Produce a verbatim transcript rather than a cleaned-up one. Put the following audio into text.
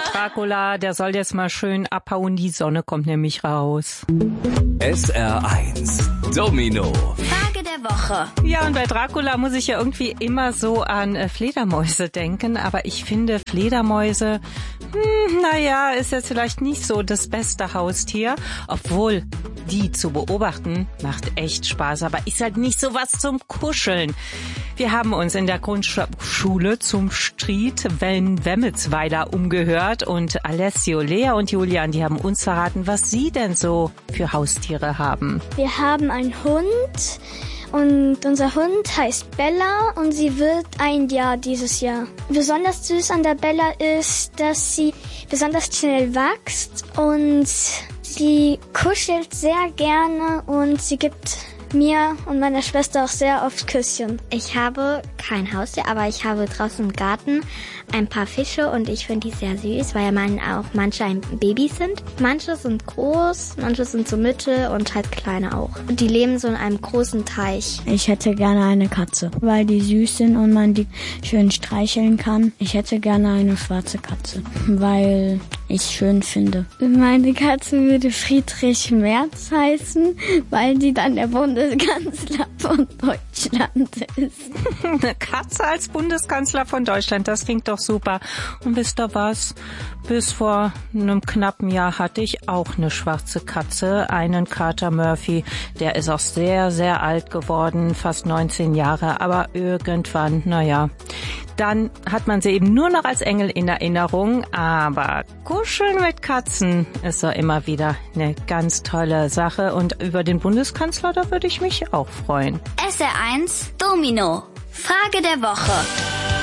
Dracula, der soll jetzt mal schön abhauen, die Sonne kommt nämlich raus. S R eins Domino. Frage der Woche. Ja, und bei Dracula muss ich ja irgendwie immer so an äh, Fledermäuse denken, aber ich finde Fledermäuse, hm, naja, ist jetzt vielleicht nicht so das beste Haustier, obwohl die zu beobachten macht echt Spaß, aber ist halt nicht so was zum Kuscheln. Wir haben uns in der Grundschule zum Street Wemmelsweiler umgehört und Alessio, Lea und Julian, die haben uns verraten, was sie denn so für Haustiere haben. Wir haben einen Hund und unser Hund heißt Bella und sie wird ein Jahr dieses Jahr. Besonders süß an der Bella ist, dass sie besonders schnell wächst und sie kuschelt sehr gerne und sie gibt mir und meiner Schwester auch sehr oft Küsschen. Ich habe kein Haustier, aber ich habe draußen im Garten ein paar Fische und ich finde die sehr süß, weil man auch manche ein Babys sind. Manche sind groß, manche sind so mittel und halt kleine auch. Und die leben so in einem großen Teich. Ich hätte gerne eine Katze, weil die süß sind und man die schön streicheln kann. Ich hätte gerne eine schwarze Katze, weil ich schön finde. Meine Katze würde Friedrich Merz heißen, weil sie dann der Bundeskanzler von Deutschland ist. Eine Katze als Bundeskanzler von Deutschland, das klingt doch super. Und wisst ihr was? Bis vor einem knappen Jahr hatte ich auch eine schwarze Katze, einen Kater Murphy. Der ist auch sehr, sehr alt geworden, fast neunzehn Jahre. Aber irgendwann, naja, dann hat man sie eben nur noch als Engel in Erinnerung. Aber kuscheln mit Katzen ist doch immer wieder eine ganz tolle Sache. Und über den Bundeskanzler, da würde ich mich auch freuen. S R eins Domino. Frage der Woche.